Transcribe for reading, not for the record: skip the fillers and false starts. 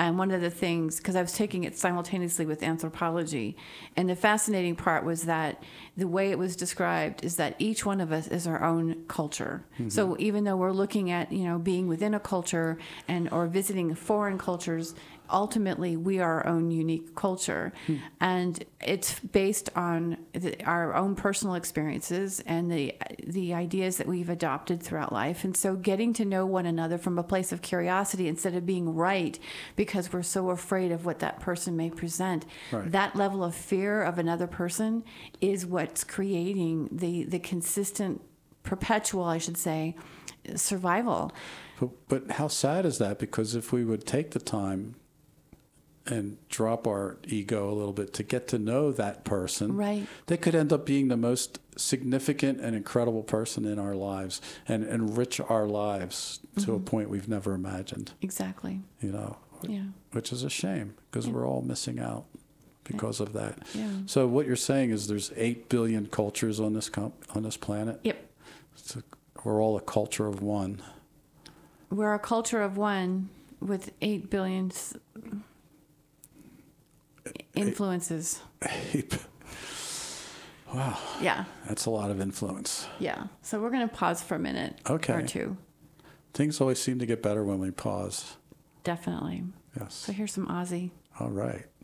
And one of the things, because I was taking it simultaneously with anthropology, and the fascinating part was that the way it was described is that each one of us is our own culture. Mm-hmm. So even though we're looking at, being within a culture or visiting foreign cultures, ultimately we are our own unique culture. And it's based on our own personal experiences and the ideas that we've adopted throughout life. And so getting to know one another from a place of curiosity instead of being right because we're so afraid of what that person may present. Right. That level of fear of another person is what's creating the consistent, perpetual, I should say, survival. But how sad is that? Because if we would take the time and drop our ego a little bit to get to know that person, right, they could end up being the most significant and incredible person in our lives and enrich our lives to a point we've never imagined. Exactly. Yeah. Which is a shame because we're all missing out because of that. Yeah. So what you're saying is there's 8 billion cultures on this planet? Yep. We're all a culture of one. We're a culture of one with 8 billion influences. Wow. Yeah. That's a lot of influence. Yeah. So we're going to pause for a minute or two. Things always seem to get better when we pause. Definitely. Yes. So here's some Ozzy. All right.